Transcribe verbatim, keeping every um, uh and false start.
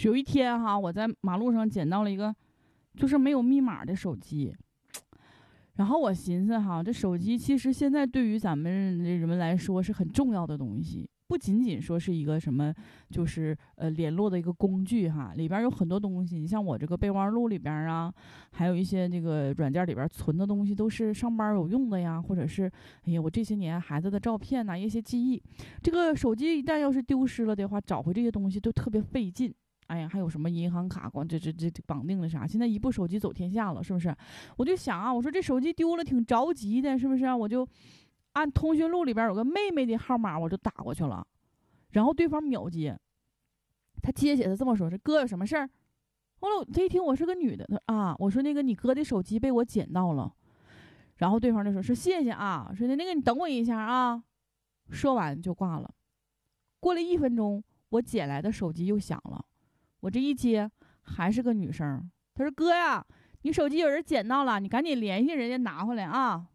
有一天哈，我在马路上捡到了一个就是没有密码的手机。然后我寻思哈，这手机其实现在对于咱们人们来说是很重要的东西，不仅仅说是一个什么，就是呃联络的一个工具哈，里边有很多东西。你像我这个备忘录里边啊，还有一些这个软件里边存的东西，都是上班有用的呀，或者是哎呀我这些年孩子的照片呐、一些记忆。这个手机一旦要是丢失了的话，找回这些东西都特别费劲。哎呀，还有什么银行卡光这这这绑定的啥？现在一部手机走天下了，是不是？我就想啊，我说这手机丢了挺着急的，是不是？我就按通讯录里边有个妹妹的号码，我就打过去了，然后对方秒接，他接起来这么说：“是哥有什么事儿？”后来他一听我是个女的，他啊，我说那个你哥的手机被我捡到了，然后对方就说：“是谢谢啊，说的那个你等我一下啊。”说完就挂了。过了一分钟，我捡来的手机又响了。我这一接还是个女生，她说：“哥呀，你手机有人捡到了，你赶紧联系人家拿回来啊。”